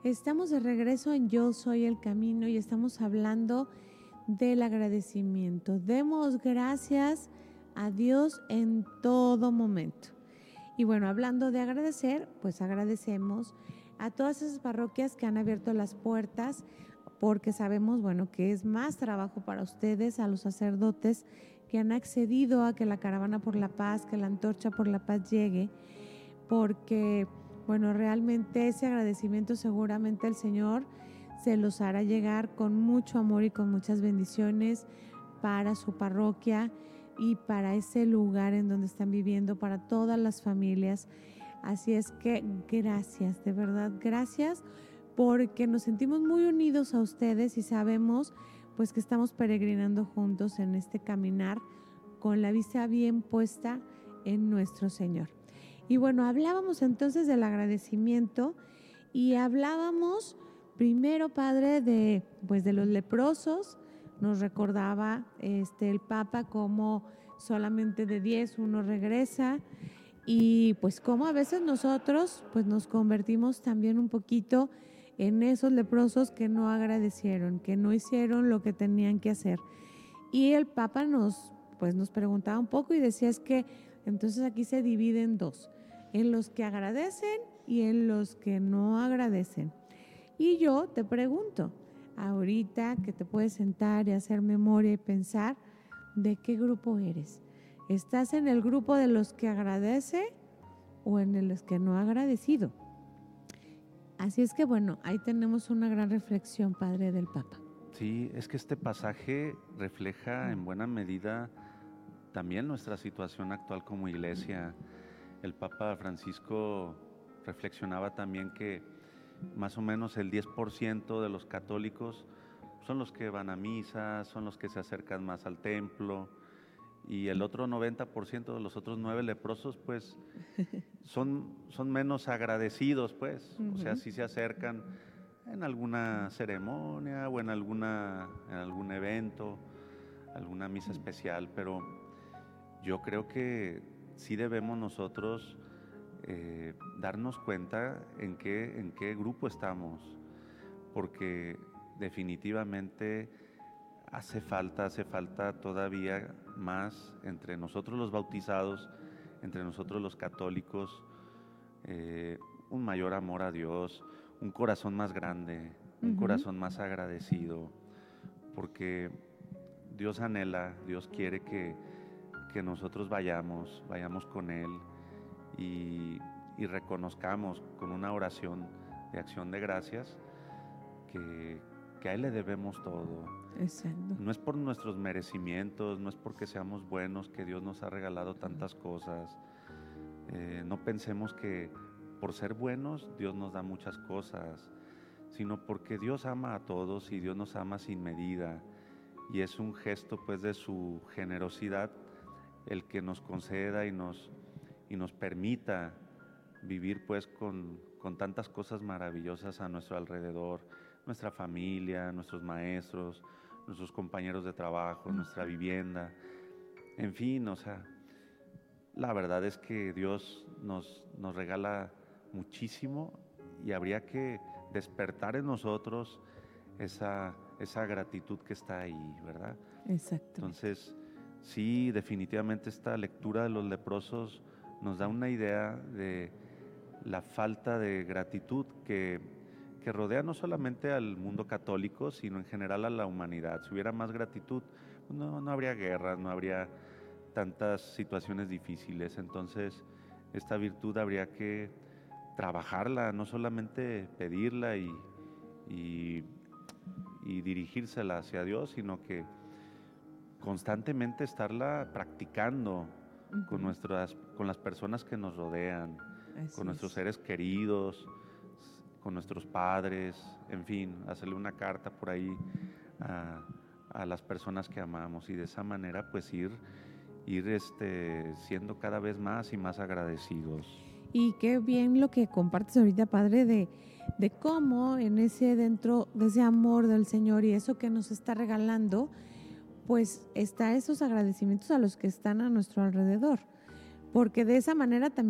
Estamos de regreso en Yo Soy el Camino y estamos hablando del agradecimiento. Demos gracias a Dios en todo momento. Y bueno, hablando de agradecer, pues agradecemos a todas esas parroquias que han abierto las puertas, porque sabemos, bueno, que es más trabajo para ustedes, a los sacerdotes que han accedido a que la caravana por la paz, que la antorcha por la paz llegue, porque, bueno, realmente ese agradecimiento seguramente el Señor se los hará llegar con mucho amor y con muchas bendiciones para su parroquia y para ese lugar en donde están viviendo, para todas las familias. Así es que gracias, de verdad, gracias, porque nos sentimos muy unidos a ustedes y sabemos pues que estamos peregrinando juntos en este caminar con la vista bien puesta en nuestro Señor. Y bueno, hablábamos entonces del agradecimiento y hablábamos primero, Padre, de los leprosos. Nos recordaba el Papa cómo solamente de 10 uno regresa y pues cómo a veces nosotros pues nos convertimos también un poquito en esos leprosos que no agradecieron, que no hicieron lo que tenían que hacer. Y el Papa nos preguntaba un poco y decía es que entonces aquí se divide en dos, en los que agradecen y en los que no agradecen. Y yo te pregunto, ahorita que te puedes sentar y hacer memoria y pensar, ¿de qué grupo eres? ¿Estás en el grupo de los que agradece o en los que no ha agradecido? Así es que bueno, ahí tenemos una gran reflexión, Padre, del Papa. Sí, es que este pasaje refleja en buena medida también nuestra situación actual como iglesia. El Papa Francisco reflexionaba también que más o menos el 10% de los católicos son los que van a misa, son los que se acercan más al templo, y el otro 90% de los otros 9 leprosos pues son menos agradecidos, pues. O sea, sí se acercan en alguna ceremonia o en algún evento, alguna misa especial, pero yo creo que sí debemos nosotros darnos cuenta en qué grupo estamos, porque definitivamente hace falta todavía más entre nosotros los bautizados, entre nosotros los católicos, un mayor amor a Dios, un corazón más grande, un corazón más agradecido, porque Dios anhela, Dios quiere que nosotros vayamos con Él y reconozcamos con una oración de acción de gracias que a Él le debemos todo. Exacto. No es por nuestros merecimientos, no es porque seamos buenos que Dios nos ha regalado tantas cosas. No pensemos que por ser buenos Dios nos da muchas cosas, sino porque Dios ama a todos y Dios nos ama sin medida, y es un gesto pues de su generosidad el que nos conceda y nos permita vivir pues con tantas cosas maravillosas a nuestro alrededor, nuestra familia, nuestros maestros, nuestros compañeros de trabajo, nuestra vivienda, en fin, o sea, la verdad es que Dios nos regala muchísimo y habría que despertar en nosotros esa gratitud que está ahí, ¿verdad? Exacto. Entonces, sí, definitivamente esta lectura de los leprosos nos da una idea de la falta de gratitud que rodea no solamente al mundo católico, sino en general a la humanidad. Si hubiera más gratitud, no habría guerras, no habría tantas situaciones difíciles. Entonces, esta virtud habría que trabajarla, no solamente pedirla y dirigírsela hacia Dios, sino que constantemente estarla practicando con las personas que nos rodean, con nuestros seres queridos, con nuestros padres, en fin, hacerle una carta por ahí a las personas que amamos, y de esa manera pues ir siendo cada vez más y más agradecidos. Y qué bien lo que compartes ahorita, Padre, de cómo dentro de ese amor del Señor y eso que nos está regalando, pues está esos agradecimientos a los que están a nuestro alrededor, porque de esa manera también